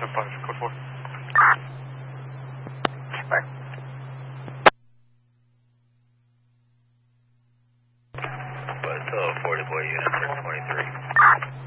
5, code 4. Right. But 40 boy unit 623.